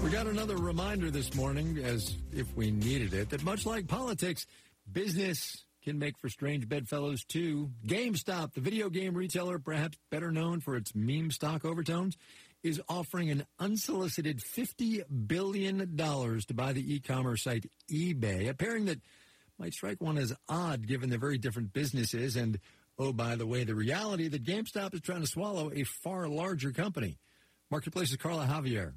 We got another reminder this morning, as if we needed it, that much like politics, business can make for strange bedfellows too. GameStop, the video game retailer, perhaps better known for its meme stock overtones, is offering an unsolicited $50 billion to buy the e-commerce site eBay, a pairing that might strike one as odd given the very different businesses and, oh, by the way, the reality that GameStop is trying to swallow a far larger company. Marketplace's Carla Javier